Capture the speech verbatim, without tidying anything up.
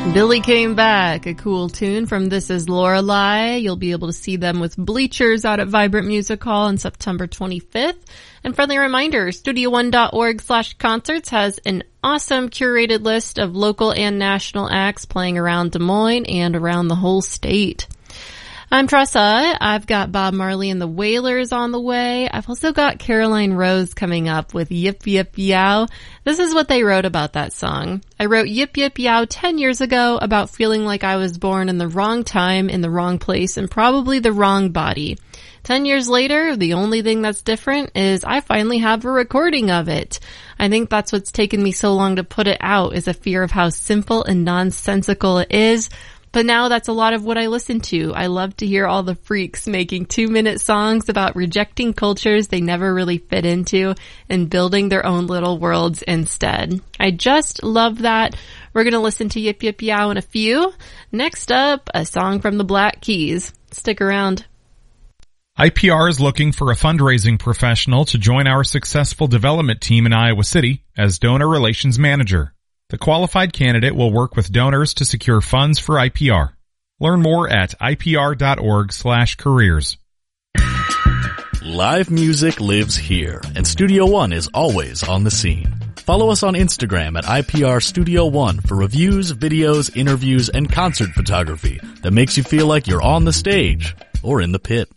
Billy Came Back, a cool tune from This Is Lorelei. You'll be able to see them with Bleachers out at Vibrant Music Hall on September twenty-fifth. And friendly reminder, studio one dot org slash concerts has an awesome curated list of local and national acts playing around Des Moines and around the whole state. I'm Tressa. I've got Bob Marley and the Wailers on the way. I've also got Caroline Rose coming up with Yip Yip Yow. This is what they wrote about that song. I wrote Yip Yip Yow ten years ago about feeling like I was born in the wrong time, in the wrong place, and probably the wrong body. Ten years later, the only thing that's different is I finally have a recording of it. I think that's what's taken me so long to put it out, is a fear of how simple and nonsensical it is. But now that's a lot of what I listen to. I love to hear all the freaks making two-minute songs about rejecting cultures they never really fit into and building their own little worlds instead. I just love that. We're going to listen to Yip Yip Yow in a few. Next up, a song from the Black Keys. Stick around. I P R is looking for a fundraising professional to join our successful development team in Iowa City as donor relations manager. The qualified candidate will work with donors to secure funds for I P R. Learn more at I P R dot org slash careers. Live music lives here, and Studio One is always on the scene. Follow us on Instagram at I P R Studio One for reviews, videos, interviews, and concert photography that makes you feel like you're on the stage or in the pit.